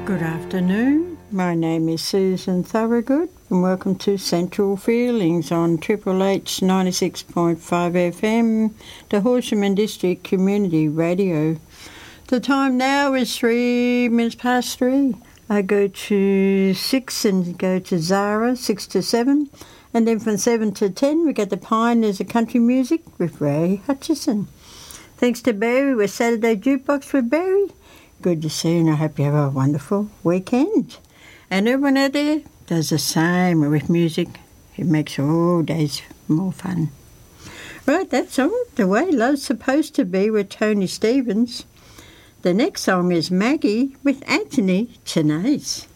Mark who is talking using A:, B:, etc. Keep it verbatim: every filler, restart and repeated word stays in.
A: Good afternoon. My name is Susan Thorogood and welcome to Central Feelings on Triple H ninety-six point five F M, the Horsham District Community Radio. The time now is three minutes past three. I go to six and go to Zara, six to seven. And then from seven to ten, we get the Pioneers of Country Music with Ray Hutchison. Thanks to Barry with Saturday Jukebox with Barry. Good to see you, and I hope you have a wonderful weekend. And everyone out there does the same with music. It makes all days more fun. Right, that song, The Way Love's Supposed to Be with Tony Stevens. The next song is Maggie with Anthony Chennace.